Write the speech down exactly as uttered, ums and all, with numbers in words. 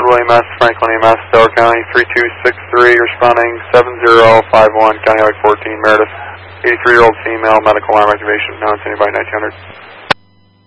Leadville E M S, Franklin E M S, Delaware County, three two six three, responding seven zero five one, County Highway fourteen, Meredith, eighty-three-year-old female, medical alarm activation, known to anybody nineteen hundred.